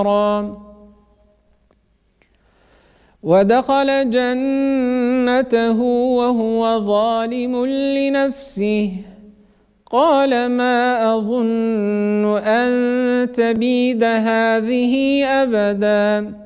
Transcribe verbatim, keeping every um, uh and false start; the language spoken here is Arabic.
ودخل جنته وهو ظالم لنفسه قال ما أظن أن تبيد هذه أبدا